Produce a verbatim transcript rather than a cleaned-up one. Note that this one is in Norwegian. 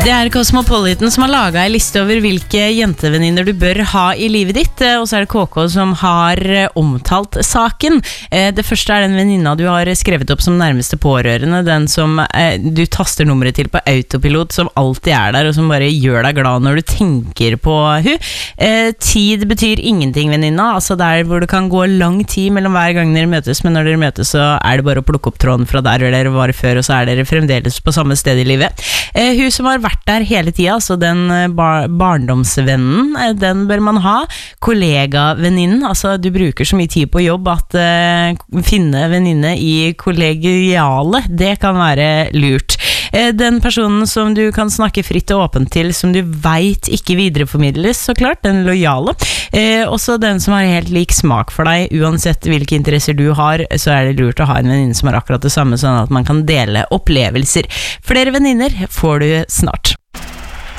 Det er Cosmopolitan som har laget en liste over hvilke jentevenninner du bør ha i livet ditt, og så er det K K som har omtalt saken. Det første er den venninna du har skrevet opp som nærmeste pårørende, den som du taster nummeret til på autopilot, som alltid er der, og som bare gjør deg glad når du tenker på hun. Tid betyr ingenting, venninna, altså der hvor det kan gå lang tid mellom hver gang dere møtes, men når dere møtes så er det bare å plukke opp tråden fra der hvor dere var før, og så er dere fremdeles på samme sted i livet. Hun som har vært der hele tida, så den bar barndomsvennen, den bør man ha. Kollegavenninnen, altså du bruker så mye tid på jobb at uh, finne venninne i kollegiale, det kan være lurt. Uh, den personen som du kan snakke fritt og åpent til, som du vet ikke videreformidles, så klart, den lojale. Uh, også den som har helt lik smak for deg, uansett hvilke interesser du har, så er det lurt å ha en venninne som har akkurat det samme, sånn at man kan dele opplevelser. Flere venninner får du snart.